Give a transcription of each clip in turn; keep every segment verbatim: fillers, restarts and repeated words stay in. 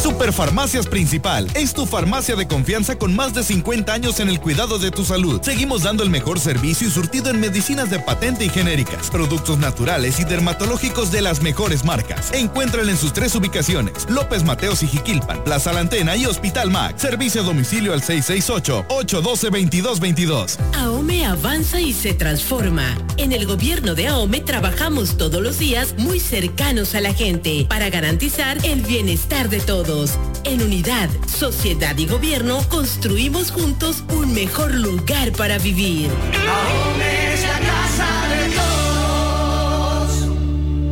Superfarmacias Principal es tu farmacia de confianza con más de cincuenta años en el cuidado de tu salud. Seguimos dando el mejor servicio y surtido en medicinas de patente y genéricas, productos naturales y dermatológicos de las mejores marcas. Encuéntrala en sus tres ubicaciones: López Mateos y Jiquilpan, Plaza La Antena y Hospital Mac. Servicio a domicilio al seis seis ocho, ocho uno dos, dos dos dos dos. AOME avanza y se transforma. En el gobierno de AOME trabajamos todos los días muy cercanos a la gente para garantizar el bienestar de todos. En unidad, sociedad y gobierno construimos juntos un mejor lugar para vivir. AOME es la casa de todos.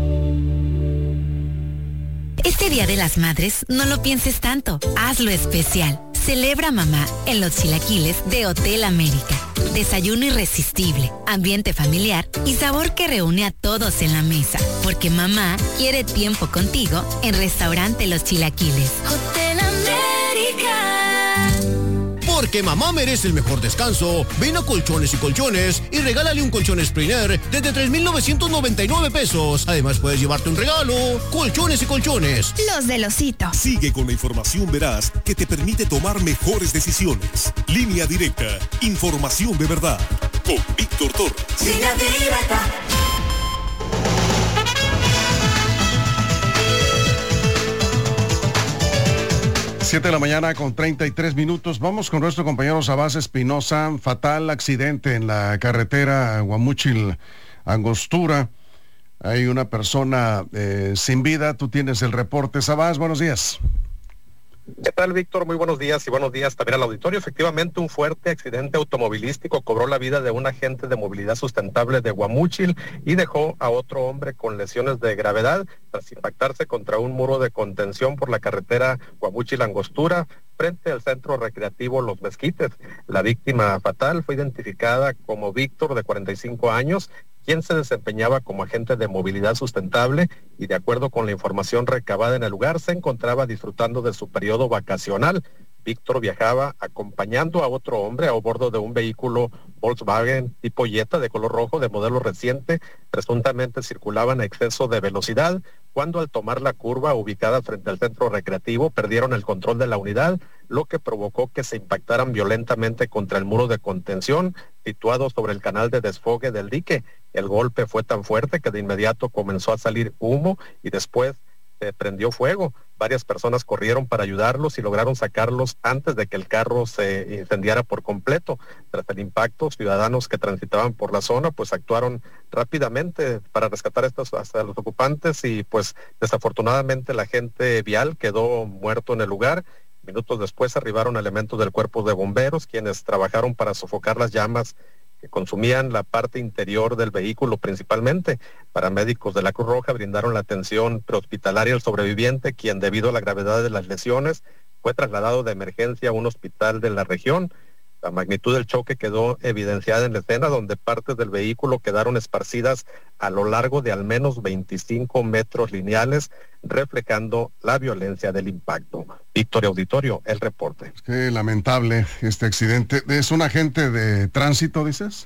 Este Día de las Madres no lo pienses tanto, hazlo especial. Celebra a mamá en los chilaquiles de Hotel América. Desayuno irresistible, ambiente familiar y sabor que reúne a todos en la mesa. Porque mamá quiere tiempo contigo en Restaurante Los Chilaquiles. Hotel América. Porque mamá merece el mejor descanso, ven a Colchones y Colchones y regálale un colchón Springer desde tres mil novecientos noventa y nueve pesos. Además puedes llevarte un regalo. Colchones y Colchones. Los del Osito. Sigue con la información veraz que te permite tomar mejores decisiones. Línea Directa. Información de verdad. Con Víctor Torres. Línea Directa. siete de la mañana con treinta y tres minutos. Vamos con nuestro compañero Sabás Espinosa. Fatal accidente en la carretera Guamúchil-Angostura. Hay una persona eh, sin vida. Tú tienes el reporte. Sabás, buenos días. ¿Qué tal, Víctor? Muy buenos días y buenos días también al auditorio. Efectivamente, un fuerte accidente automovilístico cobró la vida de un agente de movilidad sustentable de Guamúchil y dejó a otro hombre con lesiones de gravedad tras impactarse contra un muro de contención por la carretera Guamúchil-Angostura frente al centro recreativo Los Mezquites. La víctima fatal fue identificada como Víctor, de cuarenta y cinco años, quien se desempeñaba como agente de movilidad sustentable y, de acuerdo con la información recabada en el lugar, se encontraba disfrutando de su periodo vacacional. Víctor viajaba acompañando a otro hombre a bordo de un vehículo Volkswagen tipo Jetta de color rojo de modelo reciente. Presuntamente circulaban a exceso de velocidad cuando, al tomar la curva ubicada frente al centro recreativo, perdieron el control de la unidad, lo que provocó que se impactaran violentamente contra el muro de contención situado sobre el canal de desfogue del dique. El golpe fue tan fuerte que de inmediato comenzó a salir humo y después se prendió fuego. Varias personas corrieron para ayudarlos y lograron sacarlos antes de que el carro se incendiara por completo. Tras el impacto, ciudadanos que transitaban por la zona pues actuaron rápidamente para rescatar estos, hasta los ocupantes, y pues desafortunadamente el agente vial quedó muerto en el lugar. Minutos después arribaron elementos del cuerpo de bomberos, quienes trabajaron para sofocar las llamas que consumían la parte interior del vehículo principalmente. Paramédicos de la Cruz Roja brindaron la atención prehospitalaria al sobreviviente, quien, debido a la gravedad de las lesiones, fue trasladado de emergencia a un hospital de la región. La magnitud del choque quedó evidenciada en la escena, donde partes del vehículo quedaron esparcidas a lo largo de al menos veinticinco metros lineales, reflejando la violencia del impacto. Víctor Auditorio, el reporte. Qué lamentable este accidente. ¿Es un agente de tránsito, dices?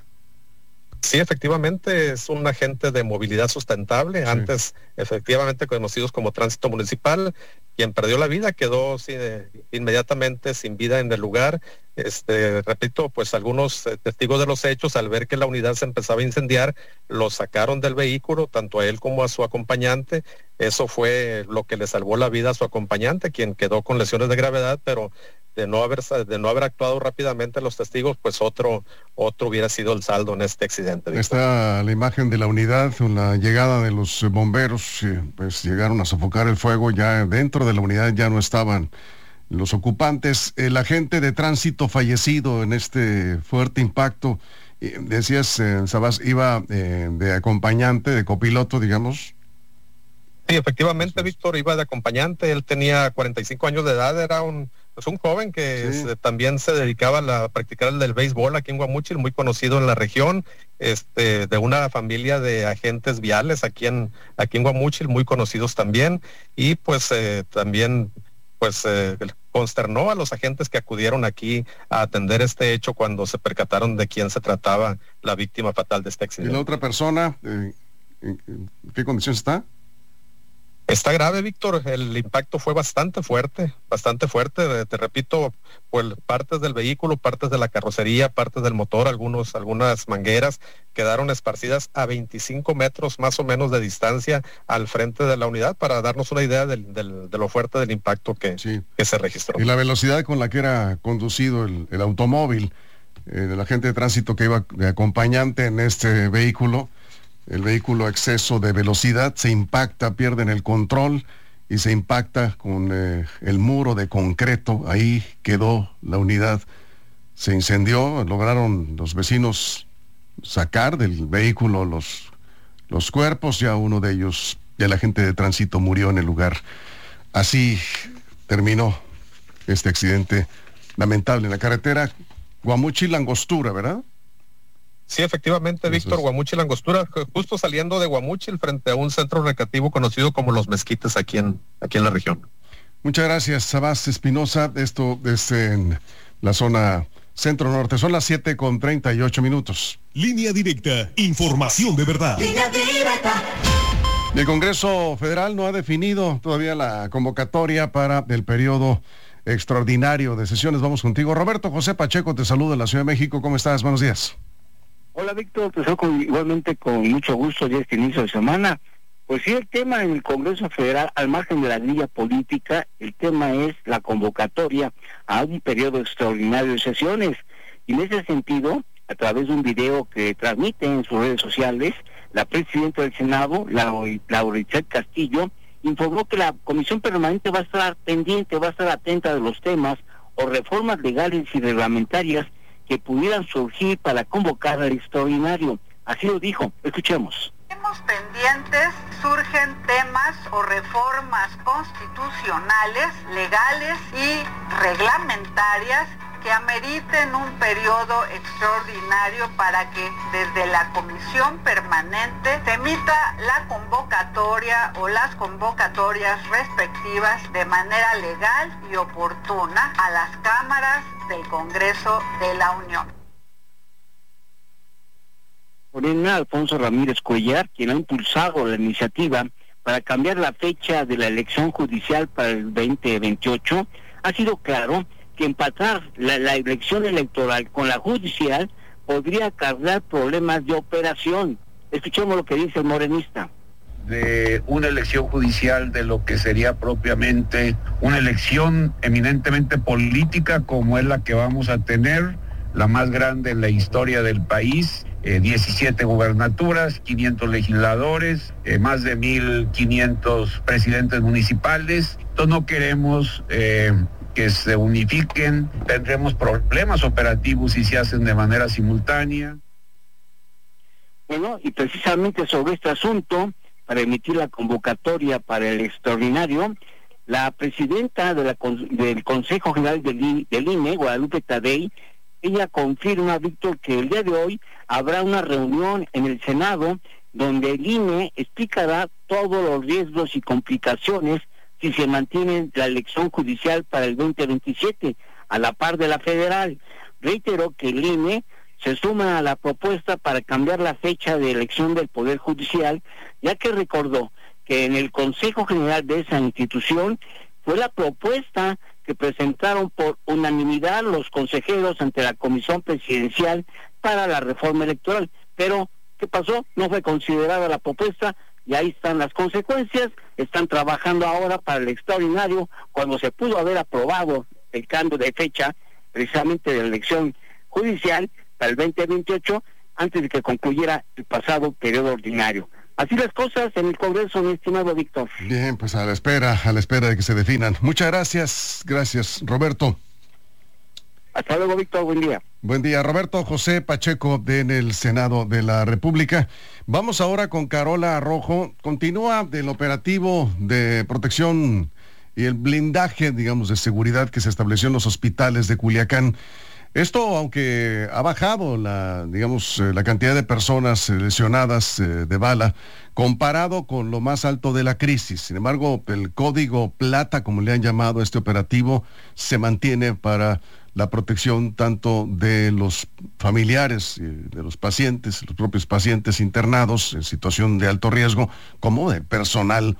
Sí, efectivamente, es un agente de movilidad sustentable, sí. Antes efectivamente conocidos como Tránsito Municipal, quien perdió la vida, quedó sí, inmediatamente sin vida en el lugar. Este, repito, pues algunos eh, testigos de los hechos, al ver que la unidad se empezaba a incendiar, lo sacaron del vehículo, tanto a él como a su acompañante. Eso fue lo que le salvó la vida a su acompañante, quien quedó con lesiones de gravedad, pero de no haber de no haber actuado rápidamente los testigos, pues otro otro hubiera sido el saldo en este accidente. ¿Víctor? Está la imagen de la unidad, con la llegada de los bomberos, pues llegaron a sofocar el fuego. Ya dentro de la unidad ya no estaban los ocupantes. El agente de tránsito fallecido en este fuerte impacto, eh, decías, eh, Sabás, iba eh, de acompañante, de copiloto, digamos. Sí, efectivamente, Víctor, iba de acompañante. Él tenía cuarenta y cinco años de edad, era un pues un joven que sí. es, también se dedicaba a, la, a practicar el del béisbol aquí en Guamúchil, muy conocido en la región, este, de una familia de agentes viales aquí en aquí en Guamúchil, muy conocidos también, y pues eh, también pues eh, consternó a los agentes que acudieron aquí a atender este hecho cuando se percataron de quién se trataba la víctima fatal de este accidente. ¿Y la otra persona, eh, en qué condición está? Está grave, Víctor. El impacto fue bastante fuerte, bastante fuerte. Te repito, pues partes del vehículo, partes de la carrocería, partes del motor, algunos, algunas mangueras quedaron esparcidas a veinticinco metros más o menos de distancia al frente de la unidad, para darnos una idea del, del, de lo fuerte del impacto que, sí. que se registró. Y la velocidad con la que era conducido el, el automóvil, eh, del agente de tránsito que iba de acompañante en este vehículo. El vehículo a exceso de velocidad se impacta, pierden el control y se impacta con eh, el muro de concreto. Ahí quedó la unidad. Se incendió, lograron los vecinos sacar del vehículo los, los cuerpos. Ya uno de ellos, ya el agente de tránsito, murió en el lugar. Así terminó este accidente lamentable en la carretera Guamúchil-Langostura, ¿verdad? Sí, efectivamente, Víctor, Guamúchil Langostura, justo saliendo de Guamúchil frente a un centro recreativo conocido como Los Mezquites aquí en, aquí en la región. Muchas gracias, Sabás Espinosa. Esto es en la zona centro-norte. Son las siete con treinta y ocho minutos. Línea directa, información de verdad. Línea directa. El Congreso Federal no ha definido todavía la convocatoria para el periodo extraordinario de sesiones. Vamos contigo. Roberto José Pacheco te saluda en la Ciudad de México. ¿Cómo estás? Buenos días. Hola, Víctor, pues con, igualmente con mucho gusto ya este inicio de semana. Pues sí, el tema en el Congreso Federal, al margen de la grilla política, el tema es la convocatoria a un periodo extraordinario de sesiones. Y en ese sentido, a través de un video que transmite en sus redes sociales, la presidenta del Senado, Laura Itzel Castillo, informó que la Comisión Permanente va a estar pendiente, va a estar atenta de los temas o reformas legales y reglamentarias que pudieran surgir para convocar al extraordinario. Así lo dijo. Escuchemos. Estamos pendientes, surgen temas o reformas constitucionales, legales y reglamentarias que ameriten un periodo extraordinario para que desde la Comisión Permanente se emita la convocatoria o las convocatorias respectivas de manera legal y oportuna a las cámaras del Congreso de la Unión. Morena Alfonso Ramírez Cuellar, quien ha impulsado la iniciativa para cambiar la fecha de la elección judicial para el veinte veintiocho, ha sido claro que empatar la, la elección electoral con la judicial podría acarrear problemas de operación. Escuchemos lo que dice el morenista. De una elección judicial, de lo que sería propiamente una elección eminentemente política como es la que vamos a tener, la más grande en la historia del país, eh, diecisiete gubernaturas, quinientos legisladores, eh, más de mil quinientos presidentes municipales. Entonces no queremos eh, que se unifiquen, tendremos problemas operativos si se hacen de manera simultánea. Bueno, y precisamente sobre este asunto, para emitir la convocatoria para el extraordinario, la presidenta de la, del Consejo General del, del I N E, Guadalupe Tadei, ella confirma, Víctor, que el día de hoy habrá una reunión en el Senado donde el I N E explicará todos los riesgos y complicaciones si se mantiene la elección judicial para el veinte veintisiete, a la par de la federal. Reiteró que el I N E se suma a la propuesta para cambiar la fecha de elección del Poder Judicial, ya que recordó que en el Consejo General de esa institución fue la propuesta que presentaron por unanimidad los consejeros ante la Comisión Presidencial para la reforma electoral. Pero, ¿qué pasó? No fue considerada la propuesta y ahí están las consecuencias. Están trabajando ahora para el extraordinario cuando se pudo haber aprobado el cambio de fecha precisamente de la elección judicial para el veinte veintiocho antes de que concluyera el pasado periodo ordinario. Así las cosas en el Congreso, mi estimado Víctor. Bien, pues a la espera, a la espera de que se definan. Muchas gracias, gracias, Roberto. Hasta luego, Víctor, buen día. Buen día, Roberto José Pacheco, de en el Senado de la República. Vamos ahora con Carola Arrojo. Continúa del operativo de protección y el blindaje, digamos, de seguridad que se estableció en los hospitales de Culiacán. Esto, aunque ha bajado la, digamos, eh, la cantidad de personas eh, lesionadas eh, de bala, comparado con lo más alto de la crisis. Sin embargo, el código plata, como le han llamado a este operativo, se mantiene para la protección tanto de los familiares, eh, de los pacientes, los propios pacientes internados en situación de alto riesgo, como del personal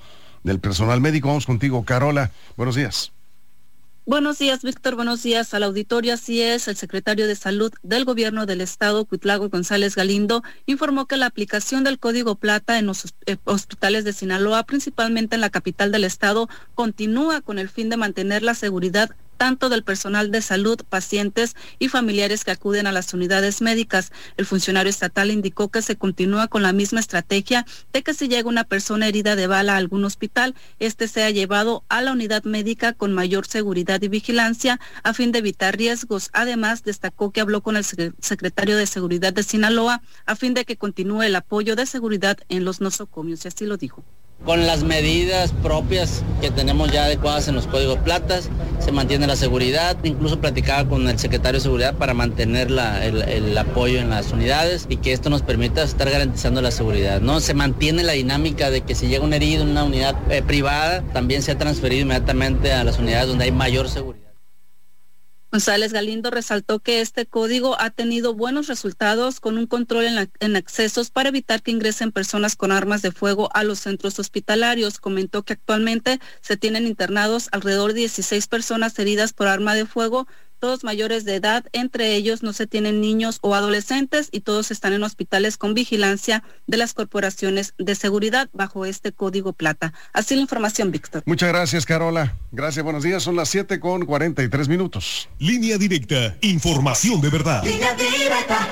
del personal médico. Vamos contigo, Carola. Buenos días. Buenos días, Víctor. Buenos días al auditorio. Así es, el secretario de Salud del Gobierno del Estado, Cuitlagua González Galindo, informó que la aplicación del Código Plata en los hospitales de Sinaloa, principalmente en la capital del Estado, continúa con el fin de mantener la seguridad tanto del personal de salud, pacientes y familiares que acuden a las unidades médicas. El funcionario estatal indicó que se continúa con la misma estrategia de que si llega una persona herida de bala a algún hospital, este sea llevado a la unidad médica con mayor seguridad y vigilancia a fin de evitar riesgos. Además, destacó que habló con el secretario de Seguridad de Sinaloa a fin de que continúe el apoyo de seguridad en los nosocomios, y así lo dijo. Con las medidas propias que tenemos ya adecuadas en los códigos platas, se mantiene la seguridad. Incluso platicaba con el secretario de Seguridad para mantener la, el, el apoyo en las unidades y que esto nos permita estar garantizando la seguridad, ¿no? Se mantiene la dinámica de que si llega un herido en una unidad eh, privada, también se ha transferido inmediatamente a las unidades donde hay mayor seguridad. González Galindo resaltó que este código ha tenido buenos resultados con un control en, la, en accesos para evitar que ingresen personas con armas de fuego a los centros hospitalarios. Comentó que actualmente se tienen internados alrededor de dieciséis personas heridas por arma de fuego, todos mayores de edad, entre ellos no se tienen niños o adolescentes y todos están en hospitales con vigilancia de las corporaciones de seguridad bajo este Código Plata. Así la información, Víctor. Muchas gracias, Carola. Gracias, buenos días. Son las siete con cuarenta y tres minutos. Línea directa, información de verdad. Línea directa.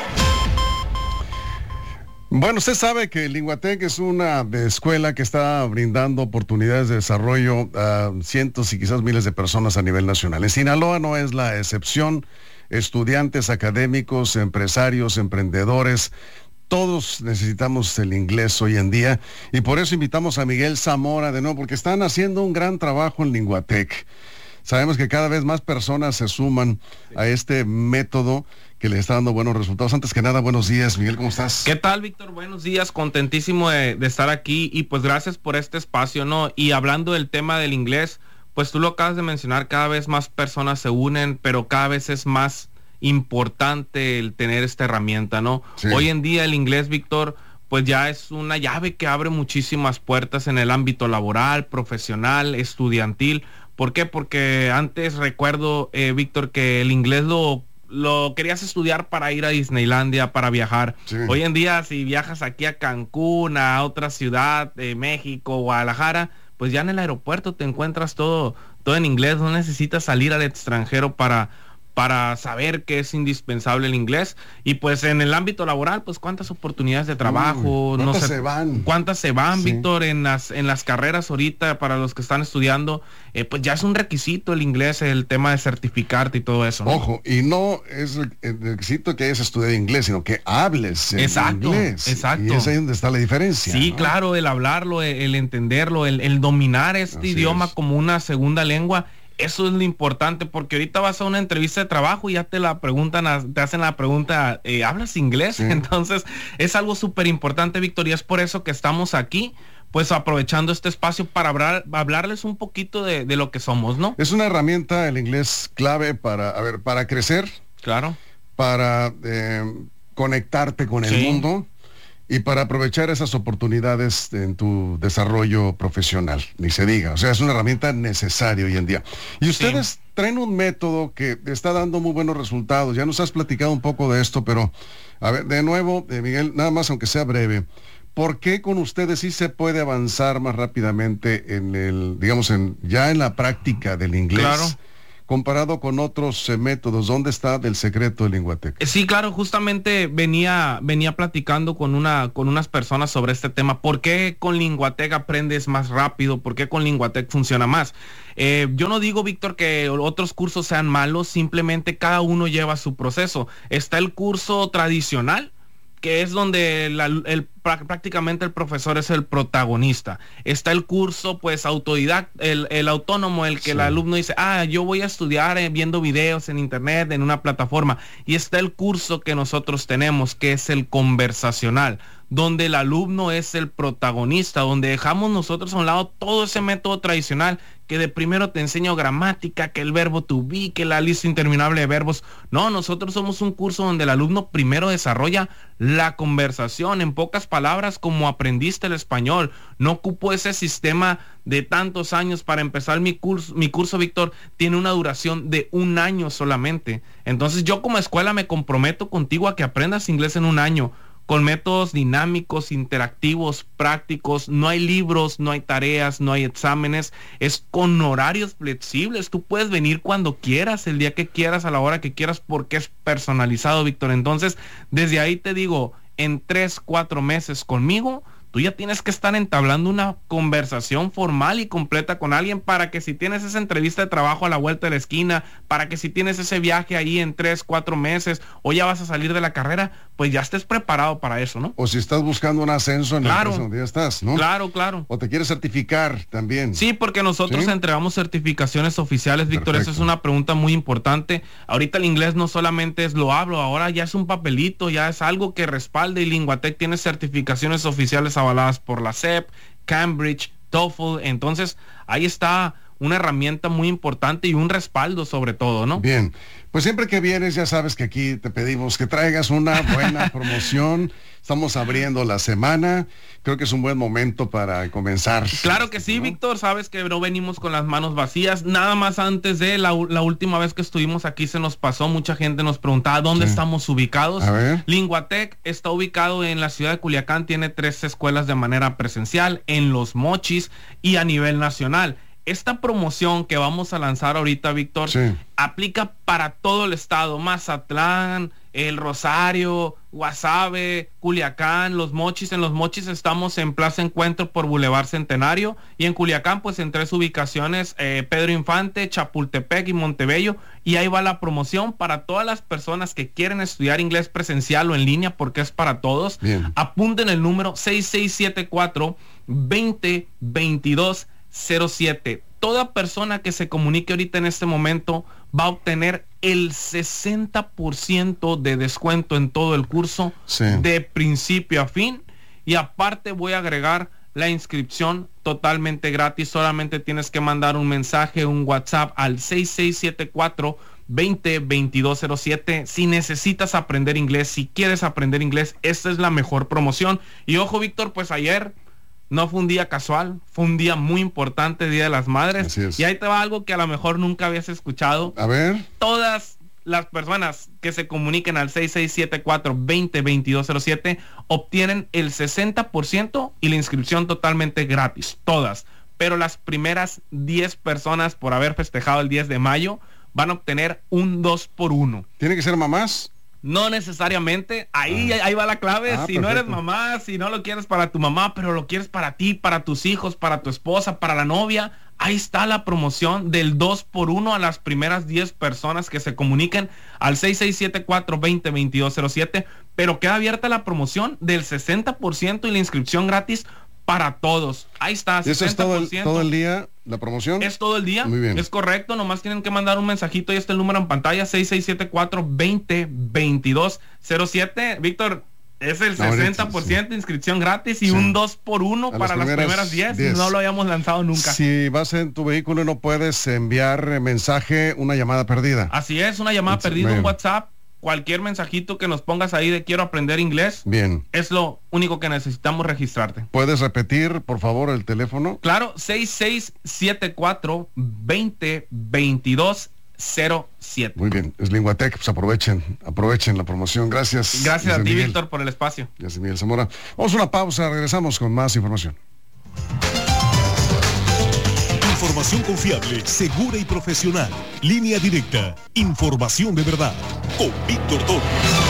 Bueno, usted sabe que Linguatec es una escuela que está brindando oportunidades de desarrollo a cientos y quizás miles de personas a nivel nacional. En Sinaloa no es la excepción. Estudiantes, académicos, empresarios, emprendedores, todos necesitamos el inglés hoy en día y por eso invitamos a Miguel Zamora de nuevo, porque están haciendo un gran trabajo en Linguatec. Sabemos que cada vez más personas se suman a este método que le está dando buenos resultados. Antes que nada, buenos días, Miguel, ¿cómo estás? ¿Qué tal, Víctor? Buenos días, contentísimo de, de estar aquí y pues gracias por este espacio, ¿no? Y hablando del tema del inglés, pues tú lo acabas de mencionar, cada vez más personas se unen, pero cada vez es más importante el tener esta herramienta, ¿no? Sí. Hoy en día el inglés, Víctor, pues ya es una llave que abre muchísimas puertas en el ámbito laboral, profesional, estudiantil. ¿Por qué? Porque antes recuerdo, eh, Víctor, que el inglés lo lo querías estudiar para ir a Disneylandia, para viajar. Sí. Hoy en día, si viajas aquí a Cancún, a otra ciudad de México, Guadalajara, pues ya en el aeropuerto te encuentras todo, todo en inglés. No necesitas salir al extranjero para, para saber que es indispensable el inglés. Y pues en el ámbito laboral, pues cuántas oportunidades de trabajo, Uy, no sé, se van? cuántas se van, Sí. Víctor, en las, en las carreras ahorita para los que están estudiando. Eh, pues ya es un requisito el inglés, el tema de certificarte y todo eso, ¿no? Ojo, y no es el, el requisito que hayas estudiado inglés, sino que hables en Exacto, inglés. exacto. Y es ahí donde está la diferencia. Sí, ¿no? claro, el hablarlo, el, el entenderlo, el, el dominar este Así idioma es. como una segunda lengua, eso es lo importante, porque ahorita vas a una entrevista de trabajo y ya te la preguntan, a- te hacen la pregunta, eh, ¿hablas inglés? Sí. Entonces, es algo súper importante, Víctor, y es por eso que estamos aquí, pues aprovechando este espacio para hablar, hablarles un poquito de, de lo que somos, ¿no? Es una herramienta, el inglés, clave para, a ver, para crecer, Claro. para eh, conectarte con el Sí. mundo y para aprovechar esas oportunidades en tu desarrollo profesional, ni se diga. O sea, es una herramienta necesaria hoy en día. Y ustedes traen un método que está dando muy buenos resultados. Ya nos has platicado un poco de esto, pero a ver, de nuevo, eh, Miguel, nada más aunque sea breve, ¿por qué con ustedes sí se puede avanzar más rápidamente en el, digamos, en ya en la práctica del inglés? Claro. Comparado con otros eh, métodos, ¿dónde está el secreto de Linguatec? Eh, Sí, claro, justamente venía, venía platicando con una, con unas personas sobre este tema. ¿Por qué con Linguatec aprendes más rápido? ¿Por qué con Linguatec funciona más? Eh, yo no digo, Víctor, que otros cursos sean malos, simplemente cada uno lleva su proceso. Está el curso tradicional, que es donde la- el, prá- prácticamente el profesor es el protagonista. Está el curso, pues, autodidacta, el, el autónomo, el que el alumno dice, ah, yo voy a estudiar eh, viendo videos en internet, en una plataforma. Y está el curso que nosotros tenemos, que es el conversacional, donde el alumno es el protagonista, donde dejamos nosotros a un lado todo ese método tradicional que de primero te enseño gramática, que el verbo to be, que la lista interminable de verbos. No, nosotros somos un curso donde el alumno primero desarrolla la conversación, en pocas palabras, como aprendiste el español. No ocupo ese sistema de tantos años para empezar mi curso. Mi curso, Víctor, tiene una duración de un año solamente. Entonces yo como escuela me comprometo contigo a que aprendas inglés en un año, con métodos dinámicos, interactivos, prácticos. No hay libros, no hay tareas, no hay exámenes. Es con horarios flexibles. Tú puedes venir cuando quieras, el día que quieras, a la hora que quieras, porque es personalizado, Víctor. Entonces, desde ahí te digo, en tres, cuatro meses conmigo, tú ya tienes que estar entablando una conversación formal y completa con alguien, para que si tienes esa entrevista de trabajo a la vuelta de la esquina, para que si tienes ese viaje ahí en tres, cuatro meses, o ya vas a salir de la carrera, pues ya estés preparado para eso, ¿no? O si estás buscando un ascenso en la Claro. empresa donde ya estás, ¿no? Claro, claro. O te quieres certificar también. Sí, porque nosotros ¿Sí? entregamos certificaciones oficiales, Víctor. Esa es una pregunta muy importante. Ahorita el inglés no solamente es lo hablo, ahora ya es un papelito, ya es algo que respalde, y Linguatec tiene certificaciones oficiales avaladas por la S E P, Cambridge, TOEFL. Entonces, ahí está una herramienta muy importante y un respaldo sobre todo, ¿no? Bien, pues siempre que vienes ya sabes que aquí te pedimos que traigas una buena promoción. Estamos abriendo la semana, creo que es un buen momento para comenzar. Claro que sí, ¿no? Víctor, sabes que no venimos con las manos vacías. Nada más antes de la, la última vez que estuvimos aquí se nos pasó, mucha gente nos preguntaba dónde Sí. estamos ubicados. A ver. Linguatec está ubicado en la ciudad de Culiacán, tiene tres escuelas de manera presencial, en Los Mochis y a nivel nacional. Esta promoción que vamos a lanzar ahorita, Víctor, Sí. aplica para todo el estado: Mazatlán, El Rosario, Guasave, Culiacán, Los Mochis. En Los Mochis estamos en Plaza Encuentro por Boulevard Centenario, y en Culiacán pues en tres ubicaciones, eh, Pedro Infante, Chapultepec y Montebello. Y ahí va la promoción para todas las personas que quieren estudiar inglés presencial o en línea, porque es para todos. Bien. Apunten el número seis seis siete cuatro, veinte, veintidós cero siete. Toda persona que se comunique ahorita en este momento va a obtener el sesenta por ciento de descuento en todo el curso, Sí. de principio a fin. Y aparte voy a agregar la inscripción totalmente gratis. Solamente tienes que mandar un mensaje, un WhatsApp al seis seis siete cuatro, veinte, veintidós cero siete. Si necesitas aprender inglés, si quieres aprender inglés, esta es la mejor promoción. Y ojo, Víctor, pues ayer no fue un día casual, fue un día muy importante, Día de las Madres. Así es. Y ahí te va algo que a lo mejor nunca habías escuchado. A ver. Todas las personas que se comuniquen al seis seis siete cuatro, veinte, veintidós cero siete obtienen el sesenta por ciento y la inscripción totalmente gratis. Todas. Pero las primeras diez personas, por haber festejado el diez de mayo, van a obtener un dos por uno. ¿Tiene que ser mamás? No necesariamente, ahí, Ah. ahí va la clave. Ah, si no eres perfecto. mamá, si no lo quieres para tu mamá, pero lo quieres para ti, para tus hijos, para tu esposa, para la novia, ahí está la promoción del dos por uno a las primeras diez personas que se comuniquen al seis seis siete cuatro, veinte, veintidós cero siete. Pero queda abierta la promoción del sesenta por ciento y la inscripción gratis para todos. Ahí está, ¿Y eso es todo el, sesenta por ciento. todo el día la promoción? Es todo el día. Muy bien. Es correcto. Nomás tienen que mandar un mensajito. Y está el número en pantalla: seis seis siete cuatro, veinte, veintidós cero siete. Víctor, es el No, sesenta por ciento de inscripción gratis y Sí. un dos por uno A para las las primeras primeras diez. diez. No lo habíamos lanzado nunca. Si vas en tu vehículo y no puedes enviar eh, mensaje, una llamada perdida. Así es, una llamada Sí, perdida, un bien. WhatsApp, cualquier mensajito que nos pongas ahí de quiero aprender inglés, Bien. es lo único que necesitamos registrarte. ¿Puedes repetir, por favor, el teléfono? Claro, seis seis siete cuatro, veinte, veintidós cero siete. Muy bien, es Linguatec, pues aprovechen, aprovechen la promoción. Gracias. Gracias a José ti, Miguel. Víctor, por el espacio. Gracias, Miguel Zamora. Vamos a una pausa, regresamos con más información. Información confiable, segura y profesional. Línea directa. Información de verdad. Con Víctor Torres.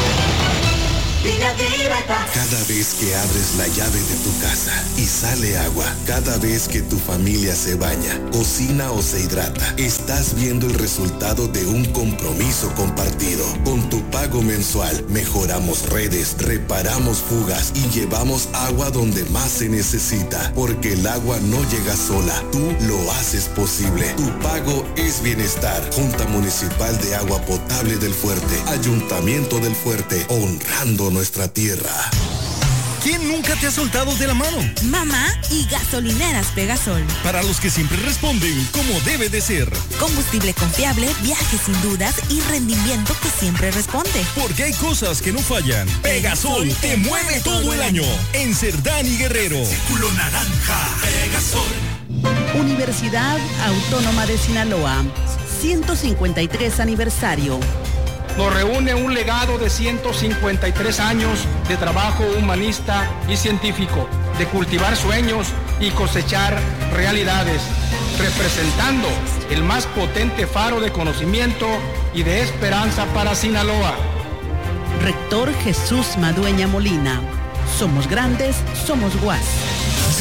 Cada vez que abres la llave de tu casa y sale agua, cada vez que tu familia se baña, cocina o se hidrata, estás viendo el resultado de un compromiso compartido. Con tu pago mensual, mejoramos redes, reparamos fugas y llevamos agua donde más se necesita. Porque el agua no llega sola, tú lo haces posible. Tu pago es bienestar. Junta Municipal de Agua Potable del Fuerte, Ayuntamiento del Fuerte, honrando nuestra tierra. ¿Quién nunca te ha soltado de la mano? Mamá y gasolineras Pegasol. Para los que siempre responden como debe de ser. Combustible confiable, viaje sin dudas y rendimiento que siempre responde. Porque hay cosas que no fallan. Pegasol te mueve todo el año. En Cerdán y Guerrero. Círculo naranja. Pegasol. Universidad Autónoma de Sinaloa. ciento cincuenta y tres aniversario. Nos reúne un legado de ciento cincuenta y tres años de trabajo humanista y científico, de cultivar sueños y cosechar realidades, representando el más potente faro de conocimiento y de esperanza para Sinaloa. Rector Jesús Madueña Molina. Somos grandes, somos U A S.